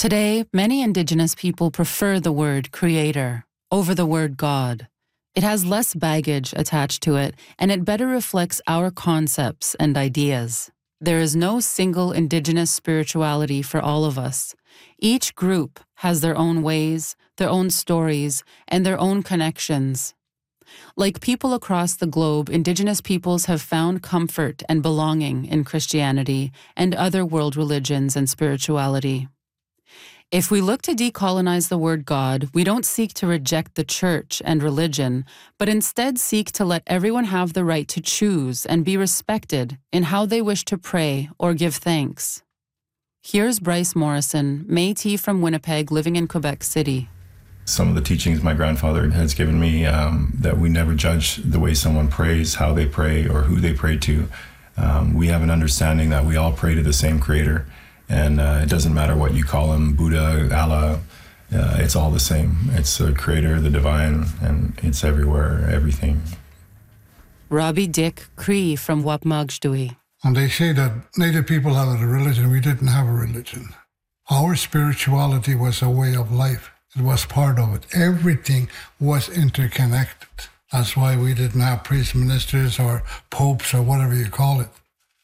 Today, many Indigenous people prefer the word creator over the word God. It has less baggage attached to it, and it better reflects our concepts and ideas. There is no single Indigenous spirituality for all of us. Each group has their own ways, their own stories, and their own connections. Like people across the globe, Indigenous peoples have found comfort and belonging in Christianity and other world religions and spirituality. If we look to decolonize the word God, we don't seek to reject the church and religion, but instead seek to let everyone have the right to choose and be respected in how they wish to pray or give thanks. Here's Bryce Morrison, Métis from Winnipeg, living in Quebec City. Some of the teachings my grandfather has given me, that we never judge the way someone prays, how they pray, or who they pray to. We have an understanding that we all pray to the same creator. And it doesn't matter what you call him, Buddha, Allah, it's all the same. It's the creator, the divine, and it's everywhere, everything. Robbie Dick Cree from Wapmagsdui. And they say that Native people had a religion. We didn't have a religion. Our spirituality was a way of life. It was part of it. Everything was interconnected. That's why we didn't have priests, ministers, or popes, or whatever you call it.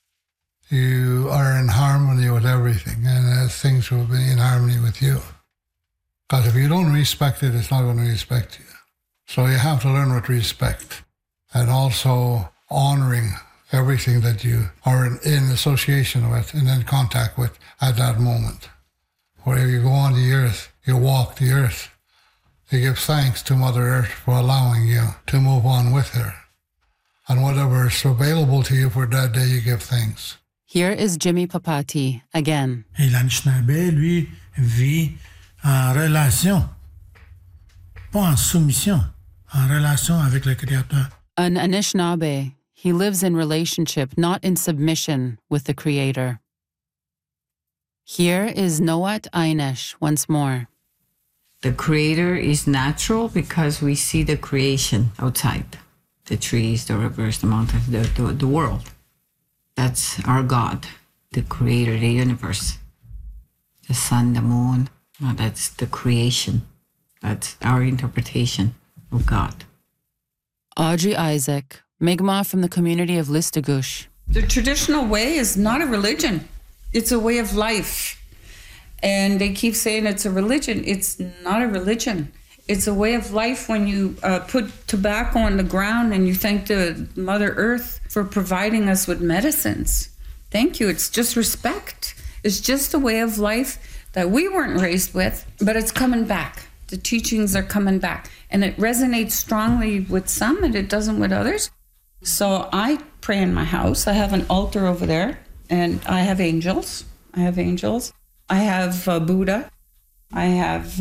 You are in harmony with everything, and things will be in harmony with you. Because if you don't respect it, it's not going to respect you. So you have to learn with respect, and also honoring everything that you are in association with and in contact with at that moment. Wherever you go on the earth, you walk the earth. You give thanks to Mother Earth for allowing you to move on with her. And whatever is available to you for that day, you give thanks. Here is Jimmy Papati again. Et l'Anishinaabe, lui, vit en relation, pas en soumission, en relation avec le Créateur. An Anishinaabe, he lives in relationship, not in submission with the Creator. Here is Noat Ainesh once more. The Creator is natural because we see the creation outside. The trees, the rivers, the mountains, the world. That's our God, the creator, the universe. The sun, the moon, that's the creation. That's our interpretation of God. Audrey Isaac, Mi'kmaq from the community of Listugush. The traditional way is not a religion. It's a way of life. And they keep saying it's a religion. It's not a religion. It's a way of life. When you put tobacco on the ground and you thank the Mother Earth for providing us with medicines. Thank you. It's just respect. It's just a way of life that we weren't raised with, but it's coming back. The teachings are coming back. And it resonates strongly with some and it doesn't with others. So I pray in my house. I have an altar over there and I have angels. I have Buddha. I have